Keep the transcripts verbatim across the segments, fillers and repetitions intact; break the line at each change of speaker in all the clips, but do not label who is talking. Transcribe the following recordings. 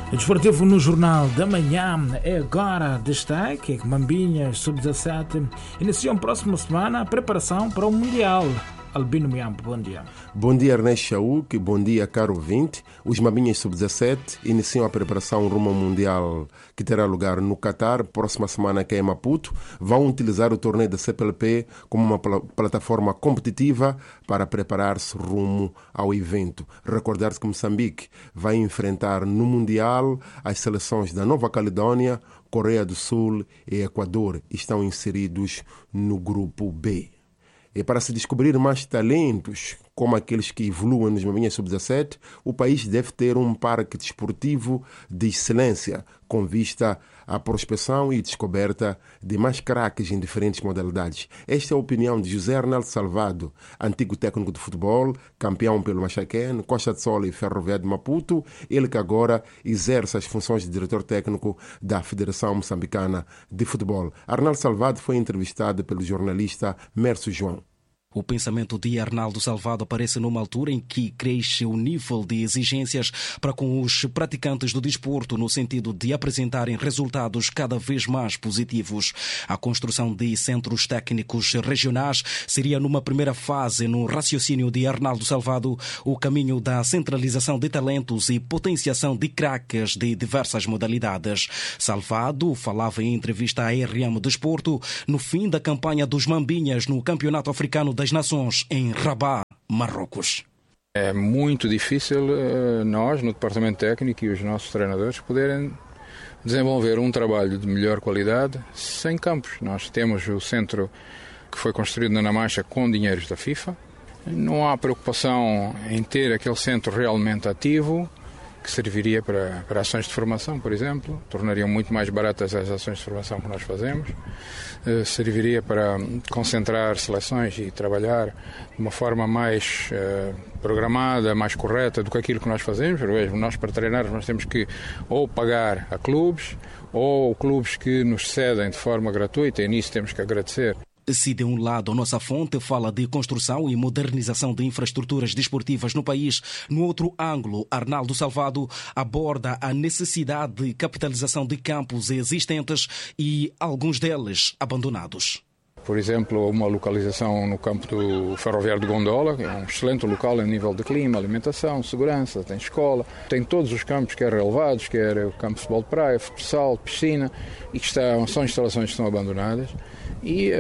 O desportivo no Jornal da Manhã é agora destaque que Mambinhas sub dezassete iniciam próxima semana a preparação para o Mundial. Albino Miambo, bom dia.
Bom dia, Ernesto Chauk, bom dia, caro ouvinte. Os Mambinhas sub dezassete iniciam a preparação rumo ao Mundial que terá lugar no Catar, próxima semana que é em Maputo. Vão utilizar o torneio da C P L P como uma pl- plataforma competitiva para preparar-se rumo ao evento. Recordar-se que Moçambique vai enfrentar no Mundial as seleções da Nova Caledónia, Coreia do Sul e Equador. Estão inseridos no grupo B. E para se descobrir mais talentos, como aqueles que evoluem nos Mambinhas sub dezassete, o país deve ter um parque desportivo de excelência, com vista à prospecção e descoberta de mais craques em diferentes modalidades. Esta é a opinião de José Arnaldo Salvado, antigo técnico de futebol, campeão pelo Machaquén, Costa de Sol e Ferroviário de Maputo, ele que agora exerce as funções de diretor técnico da Federação Moçambicana de Futebol. Arnaldo Salvado foi entrevistado pelo jornalista Mércio João.
O pensamento de Arnaldo Salvado aparece numa altura em que cresce o nível de exigências para com os praticantes do desporto, no sentido de apresentarem resultados cada vez mais positivos. A construção de centros técnicos regionais seria, numa primeira fase, no raciocínio de Arnaldo Salvado, o caminho da centralização de talentos e potenciação de craques de diversas modalidades. Salvado falava em entrevista à R M Desporto no fim da campanha dos Mambinhas no Campeonato Africano das Nações em Rabat, Marrocos.
É muito difícil uh, nós, no departamento técnico e os nossos treinadores, poderem desenvolver um trabalho de melhor qualidade sem campos. Nós temos o centro que foi construído na Mancha com dinheiros da FIFA. Não há preocupação em ter aquele centro realmente ativo, que serviria para, para ações de formação, por exemplo. Tornariam muito mais baratas as ações de formação que nós fazemos. Uh, serviria para concentrar seleções e trabalhar de uma forma mais uh, programada, mais correta do que aquilo que nós fazemos. Por exemplo, nós para treinar nós temos que ou pagar a clubes ou clubes que nos cedem de forma gratuita, e nisso temos que agradecer.
Se de um lado a nossa fonte fala de construção e modernização de infraestruturas desportivas no país, no outro ângulo, Arnaldo Salvado aborda a necessidade de capitalização de campos existentes e alguns deles abandonados.
Por exemplo, uma localização no campo do Ferroviário de Gondola, que é um excelente local em nível de clima, alimentação, segurança, tem escola, tem todos os campos, quer relevados, quer o campo de futebol de praia, futsal, piscina, e que estão, são instalações que estão abandonadas. E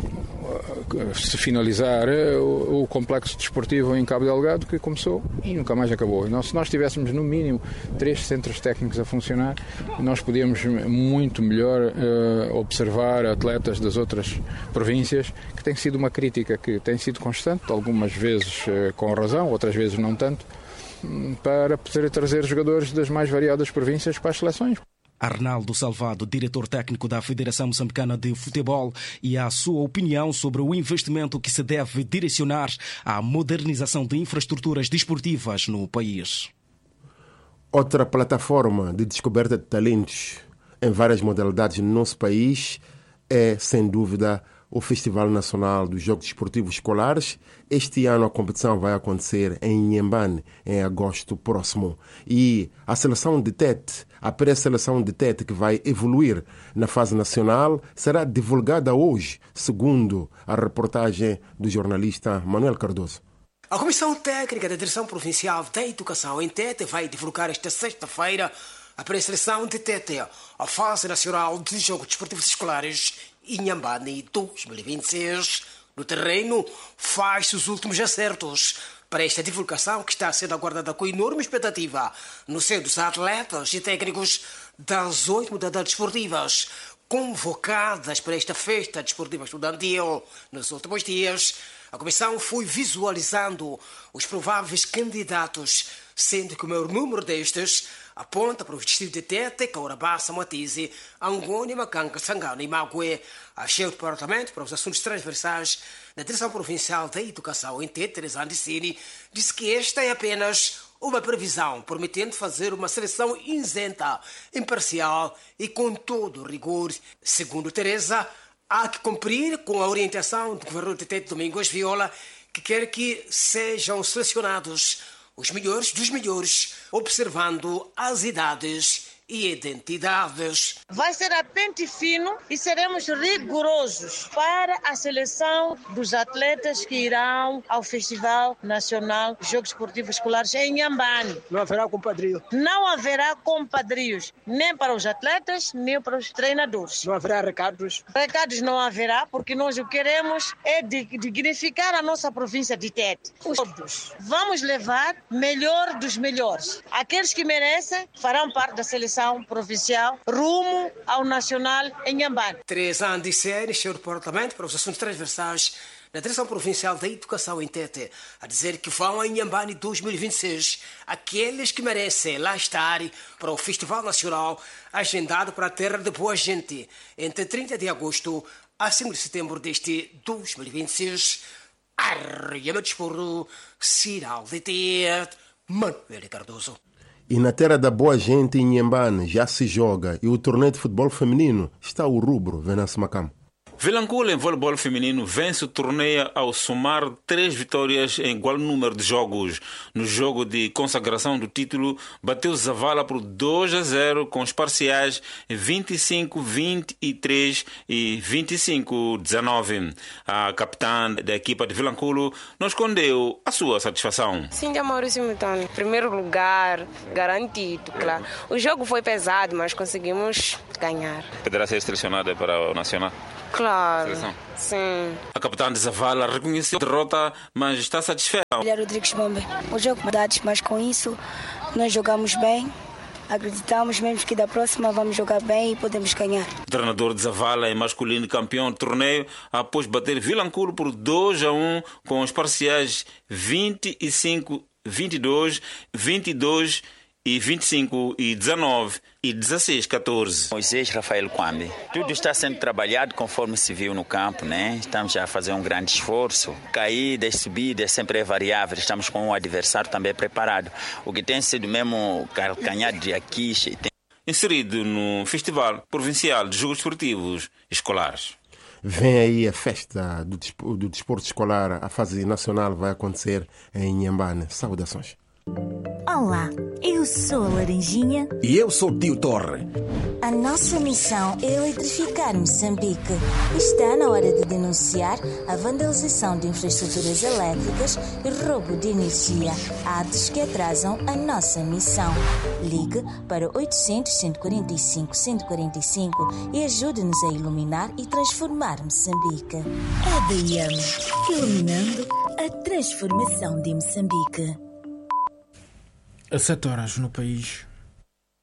uh, se finalizar uh, o, o complexo desportivo em Cabo Delgado, que começou e nunca mais acabou. E nós, se nós tivéssemos no mínimo três centros técnicos a funcionar, nós podíamos muito melhor uh, observar atletas das outras províncias, que tem sido uma crítica que tem sido constante, algumas vezes uh, com razão, outras vezes não tanto, para poder trazer jogadores das mais variadas províncias para as seleções.
Arnaldo Salvado, diretor técnico da Federação Moçambicana de Futebol, e a sua opinião sobre o investimento que se deve direcionar à modernização de infraestruturas desportivas no país.
Outra plataforma de descoberta de talentos em várias modalidades no nosso país é, sem dúvida, o Festival Nacional dos Jogos Desportivos Escolares. Este ano a competição vai acontecer em Inhambane, em agosto próximo. E a seleção de Tete, a pré-seleção de Tete, que vai evoluir na fase nacional, será divulgada hoje, segundo a reportagem do jornalista Manuel Cardoso.
A Comissão Técnica da Direção Provincial da Educação em Tete vai divulgar esta sexta-feira a pré-seleção de Tete, a fase nacional dos Jogos Desportivos Escolares Inhambane dois mil e vinte e seis. No terreno, faz-se os últimos acertos para esta divulgação, que está sendo aguardada com enorme expectativa no seio dos atletas e técnicos das oito modalidades esportivas convocadas para esta festa desportiva estudantil. Nos últimos dias, a Comissão foi visualizando os prováveis candidatos, sendo que o maior número destes aponta para os distritos de Tete, Caurabassa, Matize, Angônia, Macanga, Sangano e Magué. A chefe do Departamento para os Assuntos Transversais da Direção Provincial da Educação em Tete, Teresa Andicini, disse que esta é apenas uma previsão, prometendo fazer uma seleção isenta, imparcial e com todo o rigor. Segundo Teresa, há que cumprir com a orientação do governador de Tete, Domingos Viola, que quer que sejam selecionados os melhores dos melhores, observando as idades e identidades.
Vai ser a pente fino e seremos rigorosos para a seleção dos atletas que irão ao Festival Nacional de Jogos Esportivos Escolares em Inhambane.
Não haverá compadrio.
Não haverá compadrios, nem para os atletas, nem para os treinadores.
Não haverá recados.
Recados não haverá, porque nós o que queremos é dignificar a nossa província de Tete. Todos. Vamos levar melhor dos melhores. Aqueles que merecem farão parte da seleção provincial rumo ao nacional em Inhambane.
Três anos de série, seu departamento para os assuntos transversais na Direção Provincial da Educação em Tete, a dizer que vão a Inhambane dois mil e vinte e seis aqueles que merecem lá estar para o Festival Nacional agendado para a Terra de Boa Gente entre trinta de agosto a cinco de setembro deste dois mil e vinte e seis. Arriama de Esporro, Sinal de Tete, Manuel Cardoso.
E na terra da boa gente, em Inhambane, já se joga e o torneio de futebol feminino está o rubro, Venâncio Macam.
Vilanculo em voleibol feminino vence o torneio ao somar três vitórias em igual número de jogos. No jogo de consagração do título, bateu Zavala por dois a zero com os parciais vinte e cinco a vinte e três e vinte e cinco a dezenove. A capitã da equipa de Vilanculo não escondeu a sua satisfação.
Sim, de Maurício Mitano. Primeiro lugar, garantido, claro. O jogo foi pesado, mas conseguimos ganhar.
Poderá ser selecionada para o Nacional?
Claro,
seleção.
Sim.
A capitã de Zavala reconheceu a derrota, mas está satisfeita.
Olha, Rodrigues Bombe, o jogo dados, mas com isso nós jogamos bem. Acreditamos mesmo que da próxima vamos jogar bem e podemos ganhar.
O treinador de Zavala é masculino campeão do torneio após bater Vilanculo por dois a um com os parciais vinte e cinco a vinte e dois, vinte e dois e vinte e cinco e dezenove e dezesseis a catorze.
Moisés Rafael Kwambi. Tudo está sendo trabalhado conforme se viu no campo, né? Estamos a fazer um grande esforço. Caídas, subidas, sempre é variável. Estamos com o adversário também preparado. O que tem sido mesmo calcanhar de aqui. Tem...
Inserido no Festival Provincial de Jogos Esportivos Escolares.
Vem aí a festa do desporto, do desporto escolar. A fase nacional vai acontecer em Inhambane. Saudações.
Olá, eu sou a Laranjinha.
E eu sou o Tio Torre.
A nossa missão é eletrificar Moçambique. Está na hora de denunciar a vandalização de infraestruturas elétricas e roubo de energia, atos que atrasam a nossa missão. Ligue para oitocentos, cento e quarenta e cinco, cento e quarenta e cinco e ajude-nos a iluminar e transformar Moçambique. É da I A M, iluminando a transformação de Moçambique.
A sete horas no país.